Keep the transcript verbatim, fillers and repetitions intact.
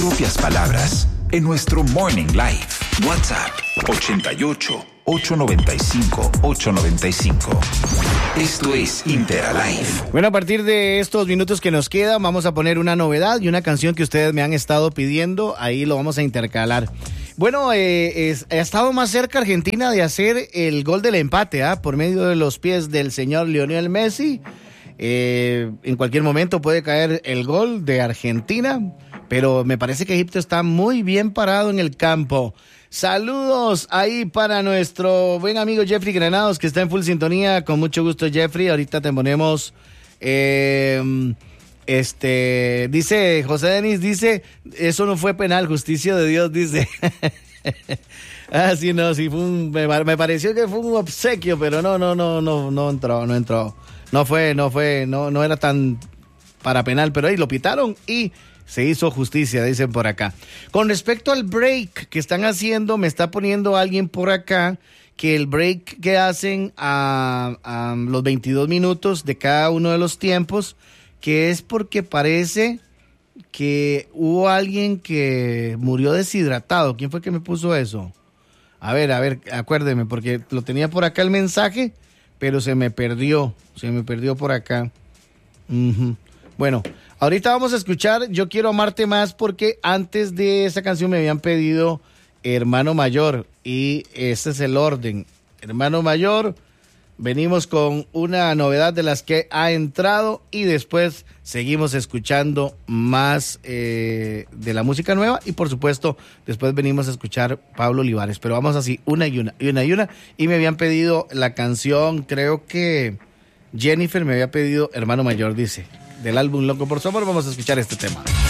propias palabras en nuestro Morning Live. WhatsApp ochenta y ocho, ochocientos noventa y cinco, ochocientos noventa y cinco. Esto es Interalive. Bueno, a partir de estos minutos que nos quedan, vamos a poner una novedad y una canción que ustedes me han estado pidiendo. Ahí lo vamos a intercalar. Bueno, eh, es, ha estado más cerca Argentina de hacer el gol del empate, ¿ah? Por medio de los pies del señor Lionel Messi. Eh, en cualquier momento puede caer el gol de Argentina, pero me parece que Egipto está muy bien parado en el campo. Saludos ahí para nuestro buen amigo Jeffrey Granados, que está en full sintonía. Con mucho gusto, Jeffrey. Ahorita te ponemos... Eh, este dice José Denis, dice, eso no fue penal, justicia de Dios, dice. Ah, sí, no, sí, fue un, me, me pareció que fue un obsequio, pero no, no, no, no, no entró, no entró. No fue, no fue, no, no era tan para penal, pero ahí lo pitaron y se hizo justicia, dicen por acá. Con respecto al break que están haciendo, me está poniendo alguien por acá que el break que hacen a, a los veintidós minutos de cada uno de los tiempos, que es porque parece que hubo alguien que murió deshidratado. ¿Quién fue que me puso eso? A ver, a ver, acuérdeme, porque lo tenía por acá el mensaje, pero se me perdió, se me perdió por acá. Uh-huh. Bueno, ahorita vamos a escuchar Yo Quiero Amarte Más, porque antes de esa canción me habían pedido Hermano Mayor, y ese es el orden. Hermano Mayor, venimos con una novedad de las que ha entrado y después seguimos escuchando más eh, de la música nueva y por supuesto después venimos a escuchar Pablo Olivares, pero vamos así una y una y una y una y me habían pedido la canción, creo que Jennifer me había pedido Hermano Mayor, dice, del álbum Loco por Su Amor. Vamos a escuchar este tema.